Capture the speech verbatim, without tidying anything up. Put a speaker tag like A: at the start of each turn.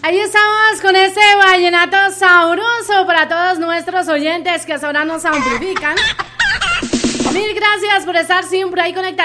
A: Ahí estamos con este vallenato sabroso para todos nuestros oyentes que ahora nos amplifican. Mil gracias por estar siempre ahí conectados.